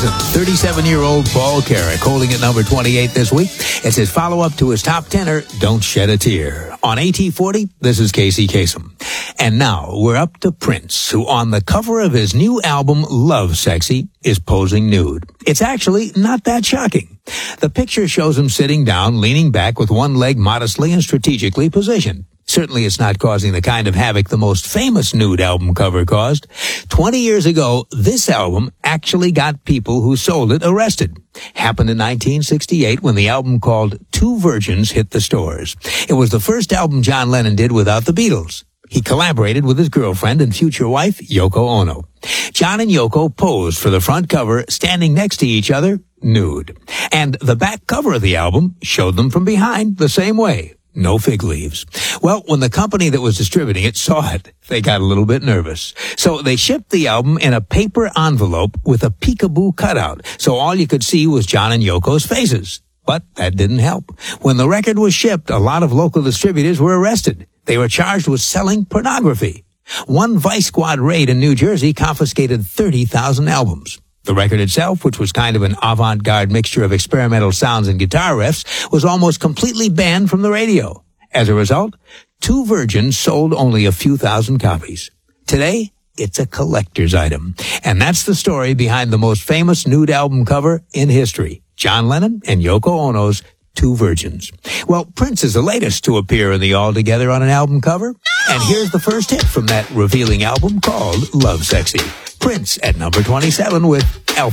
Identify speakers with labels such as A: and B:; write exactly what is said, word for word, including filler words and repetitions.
A: thousand. thirty-seven-year-old Paul Carrack holding at number twenty-eight this week. It's his follow-up to his top tenner, Don't Shed a Tear. On A T forty, this is Casey Kasem. And now we're up to Prince, who on the cover of his new album, Love Sexy, is posing nude. It's actually not that shocking. The picture shows him sitting down, leaning back with one leg modestly and strategically positioned. Certainly it's not causing the kind of havoc the most famous nude album cover caused. Twenty years ago, this album actually got people who sold it arrested. Happened in nineteen sixty-eight when the album called Two Virgins hit the stores. It was the first album John Lennon did without the Beatles. He collaborated with his girlfriend and future wife, Yoko Ono. John and Yoko posed for the front cover, standing next to each other, nude. And the back cover of the album showed them from behind the same way. No fig leaves. Well, when the company that was distributing it saw it, they got a little bit nervous. So they shipped the album in a paper envelope with a peekaboo cutout, so all you could see was John and Yoko's faces. But that didn't help. When the record was shipped, a lot of local distributors were arrested. They were charged with selling pornography. One Vice Squad raid in New Jersey confiscated thirty thousand albums. The record itself, which was kind of an avant-garde mixture of experimental sounds and guitar riffs, was almost completely banned from the radio. As a result, Two Virgins sold only a few thousand copies. Today, it's a collector's item. And that's the story behind the most famous nude album cover in history, John Lennon and Yoko Ono's Two Virgins. Well, Prince is the latest to appear in the All Together on an album cover. And here's the first hit from that revealing album called Love Sexy. Prince at number twenty-seven with Alpha.